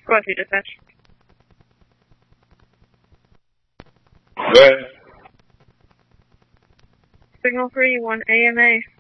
Squad 2 dispatch. Go ahead. Signal 3, 1 AMA.